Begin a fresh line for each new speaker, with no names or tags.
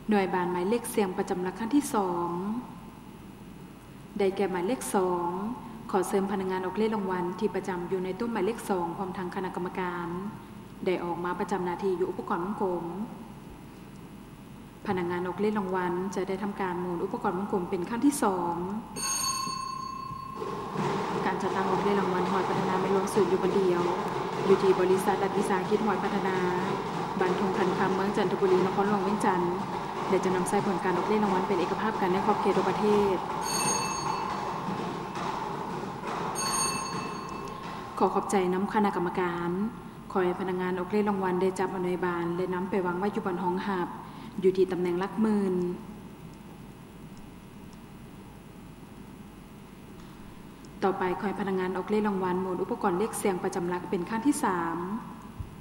หน่วยบานหมายเลขเสียงประจำหลักขั้นที่2ได้แก่หมายเลข2ขอเสริมพนักงานออกเลขรางวัลที่ประจำอยู่ในตู้หมายเลข2พร้อมทางคณะกรรมการได้ออกมาประจำหน้าที่อยู่อุปกรณ์วงกลมพนักงานออกเลขรางวัลจะได้ทำการหมุนอุปกรณ์วงกลมเป็นขั้นที่2การจัดตั้งออกเลขรางวัลหอยพัฒนาไม่รวมศูนย์อยู่คนเดียวอยู่ที่บริษัทรัฐวิสาหกิจหอยพัฒนาบ้านทงคันคำเมืองจันทบุรีนครหลวงเวียงจันทร์เดี๋ยวจะนำใส่ผลการออกเลขรางวัลเป็นเอกภาพกันในขอบเขตทั่วประเทศขอขอบใจน้ำคณะกรรมการขอให้พนักงานออกเลขรางวัลได้จับอนุบาลและนำไปวางไว้อยู่บนห้องหับอยู่ที่ตำแหน่งหลักหมื่นต่อไปขอให้พนักงานออกเลขรางวัลหมุนอุปกรณ์เลขเสียงประจำหลักเป็นขั้นที่3